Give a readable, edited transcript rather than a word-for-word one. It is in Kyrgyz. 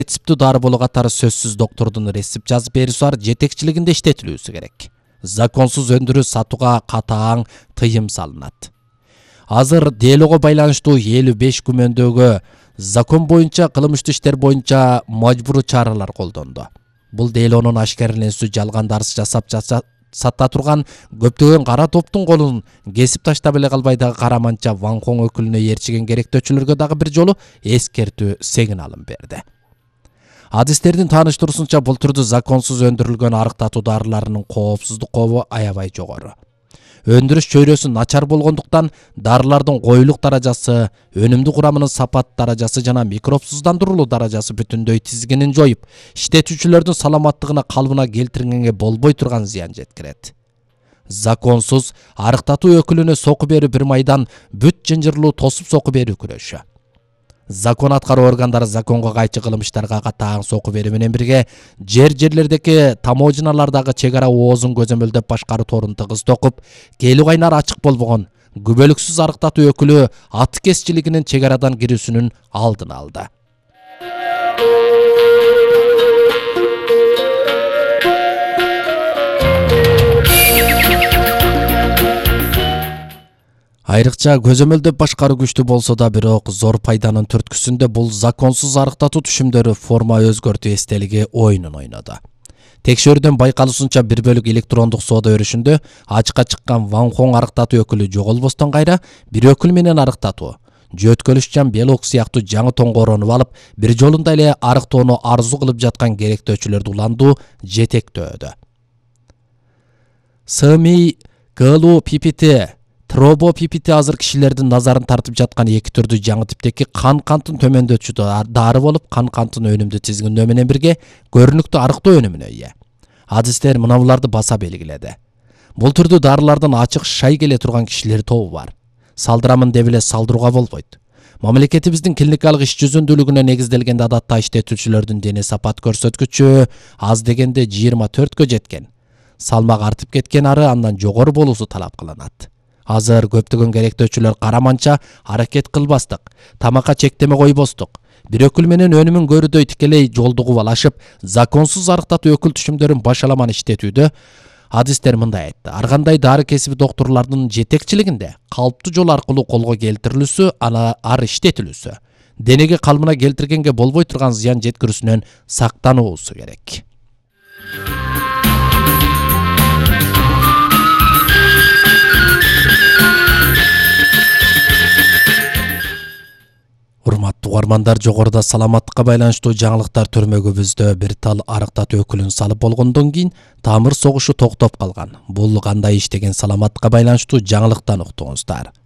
Рецептүү дары болуу катары сөзсүз доктордун рецепт жазып берүүсү жетекчилигинде иштетилүүсү керек. Законсуз өндүрүү сатууга катаң тыйым салынат. Азыр делого байланыштуу 55 күмөндөгө закон боюнча кылмыштуу иштер боюнча мажбуруу чаралар колдонду. Бул делонун ашкереленүүсү жалган дарс жасап сата турган көптөгөн кара топтун колун кесип таштап эле калбай дагы Караманча Ванхон өкүлүнө ээрчиген керектөөчүлөргө дагы бир жолу эскертүү сигналын берди. Адистердин тааныштыруусунча бул түрдүү законсуз өндүрүлгөн арыктатуу дарыларынын коопсуздук кообу аябай жогору. Өндүрүш чөйрөсү начар болгондуктан дарылардын коюлук даражасы, өнүмдүү курамынын сапат даражасы жана микробсуздандырылуу даражасы бүтүндөй тизгинин жоюп, иштетүүчүлөрдүн саламаттыгына калыбына келтиргенге болбой турган зыян жеткирет. Законсуз арыктатуу өкүлүнө соку берүү бир майдан бүт жынжырлуу тосуп соку берүү күрөшү. Закон аткаруу органдары законго кайчы кылмыш иштарга катаң соку берүү менен бирге жерлердеги таможналардагы чек ара оозун көзөмөлдөп башкаруу торун тыгыз токуп, келүү кайнары ачык болбогон күбөлүксүз арыктатуу өкүлү аткезчилигинин чек арадан кирүүсүнүн алдын алды. Айрыкча көзөмөлдөп башкаруу күчтүү болсо да, бирок зор пайданын түрткүсүндө бул законсуз арыктатуу түшүмдөрү форма өзгөртүү эстелиги оюнун ойноду. Текшерүүдөн байкалуусунча бир бөлүк электрондук соода өрүшүндө ачыкка чыккан Ванхон арыктатуу өкүлү жоголбостон кайра бир өкүл менен арыктатуу, жөткөлүшчан белок сыяктуу жаңы тоңгоронуп алып, бир жолунда эле арыктоону арзу кылып жаткан керектөөчүлөрдү уландуу жетектөөдө. СМИ, КЛУ, ППТ, Тробо пипити азыр кишилердин назарын тартып жаткан эки түрдүү жаңы типтеки кан кантын төмөндөтчү дары болуп, кан кантын өнүмдү тизгиндөө менен бирге көрүнүктүү арыктоо өнүмүнө ээ. Адистер мына буларды баса белгиледи. Бул түрдүү дарылардан ачык шай келе турган кишилер тобу бар. Салдырамын деп эле салдырууга болбойт. Мамлекетибиздин клиникалык иш жүзүндүүлүгүнө негизделгенде адатта иштетүүчүлөрдүн дене сапат көрсөткүчү аз дегенде 24кө жеткен. Салмак артып кеткен ары андан жогору болуусу талап кылынат. Азыр көптөгөн керектөөчүлөр Караманча аракет кылбастык, тамакка чектеме койбостук, бир өкүл менен өнүмүн көрүүдөй тикелей жолду кубалашып, законсуз арыктатуу өкүл түшүмдөрүн башаламан иштетүүдө адистер мындай айтты. Ар кандай дары кесиби доктурлардын жетекчилигинде калыптуу жол аркылуу колго келтирилүүсү, ар иштетилүүсү, денеге калыбына келтиргенге болбой турган зыян жеткирүүсүнөн сактануусу керек. Урматтуу угармандар, жогоруда саламаттыкка байланыштуу жаңылыктар төрмөгүбүздө бир тал арыктатуу өкүлүн салып болгондон кийин тамыр согушу токтоп калган. Бул кандай иш деген саламаттыкка байланыштуу жаңылыктан уктуңуздар.